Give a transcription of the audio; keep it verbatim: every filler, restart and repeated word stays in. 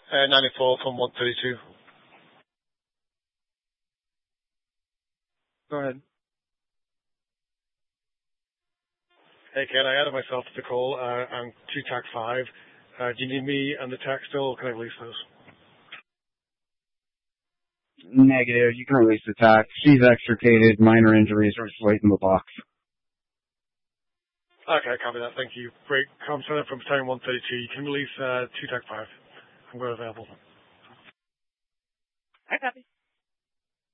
Uh, ninety-four from one thirty-two. Go ahead. Hey, Ken, I added myself to the call. Uh, I'm two T A C five. Uh, do you need me and the T A C still, or can I release those? Negative. You can release the T A C. She's extricated. Minor injuries are just waiting in the box. Okay, copy that. Thank you. Great. Com Center from Battalion one thirty-two. You can release uh, two T A C five. I'm going available. I copy.